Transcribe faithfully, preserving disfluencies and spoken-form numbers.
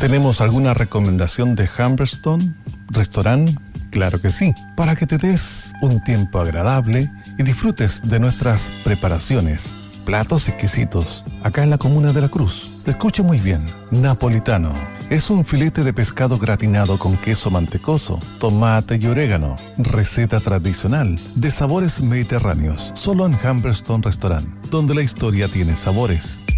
¿Tenemos alguna recomendación de Humberstone Restaurant? Claro que sí, para que te des un tiempo agradable y disfrutes de nuestras preparaciones. Platos exquisitos, acá en la comuna de La Cruz. Escuche muy bien, napolitano. Es un filete de pescado gratinado con queso mantecoso, tomate y orégano. Receta tradicional de sabores mediterráneos, solo en Humberstone Restaurant, donde la historia tiene sabores.